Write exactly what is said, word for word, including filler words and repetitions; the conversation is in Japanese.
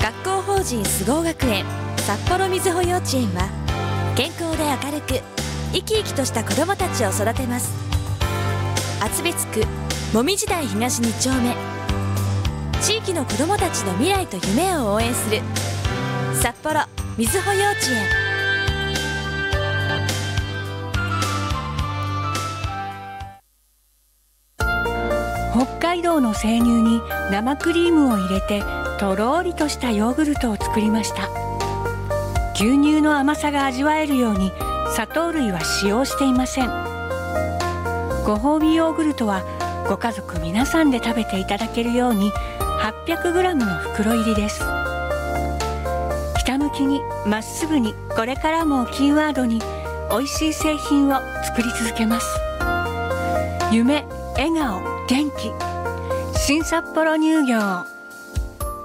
学校法人菅生学園札幌みずほ幼稚園は、健康で明るく生き生きとした子どもたちを育てます。厚別区もみじ台東に丁目、地域の子どもたちの未来と夢を応援する札幌みずほ幼稚園。 北海道の生乳に生クリームを入れてとろーりとしたヨーグルトを作りました。牛乳の甘さが味わえるように砂糖類は使用していません。ご褒美ヨーグルトはご家族皆さんで食べていただけるように はっぴゃくグラム の袋入りです。ひたむきにまっすぐに、これからもキーワードに美味しい製品を作り続けます。夢、笑顔、元気、新札幌乳業。